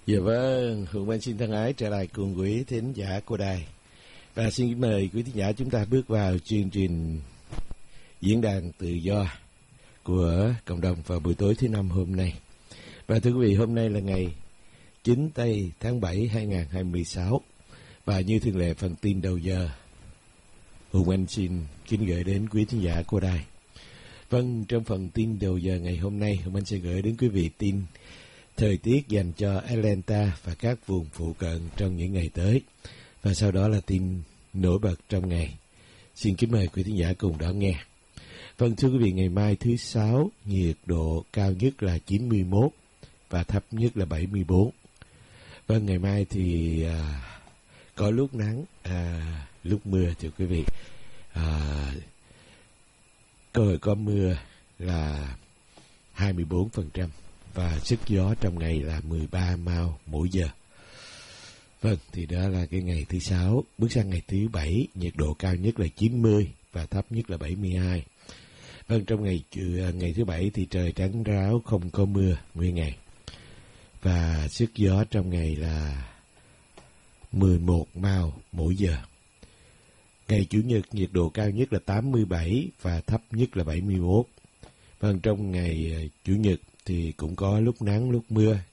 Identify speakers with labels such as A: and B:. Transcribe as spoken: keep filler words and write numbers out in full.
A: Dạ vâng, Hùng Anh xin thân ái trở lại cùng quý thính giả của đài. Và xin mời quý thính giả chúng ta bước vào chương trình diễn đàn tự do của cộng đồng vào buổi tối thứ năm hôm nay. Và thưa quý vị, hôm nay là ngày chín tây tháng bảy hai nghìn không trăm hai mươi sáu. Và như thường lệ, phần tin đầu giờ Hùng Anh xin kính gửi đến quý thính giả của đài. Vâng, trong phần tin đầu giờ ngày hôm nay, Hùng Anh sẽ gửi đến quý vị tin thời tiết dành cho Atlanta và các vùng phụ cận trong những ngày tới. Và sau đó là tin nổi bật trong ngày. Xin kính mời quý thính giả cùng đón nghe. Vâng, thưa quý vị, ngày mai thứ Sáu, nhiệt độ cao nhất là chín mươi mốt và thấp nhất là bảy mươi bốn. Vâng, ngày mai thì à, có lúc nắng, à, lúc mưa, thưa quý vị. À, cơ hội có mưa là hai mươi bốn phần trăm. Và sức gió trong ngày là mười ba mao mỗi giờ. Vâng, thì đó là cái ngày thứ Sáu. Bước sang ngày thứ Bảy, nhiệt độ cao nhất là chín mươi và thấp nhất là bảy mươi hai. Vâng, trong ngày ngày thứ Bảy thì trời trắng ráo, không có mưa nguyên ngày. Và sức gió trong ngày là mười một mao mỗi giờ. Ngày Chủ nhật, nhiệt độ cao nhất là tám mươi bảy và thấp nhất là bảy mươi mốt. Vâng, trong ngày Chủ nhật thì cũng có lúc nắng lúc mưa,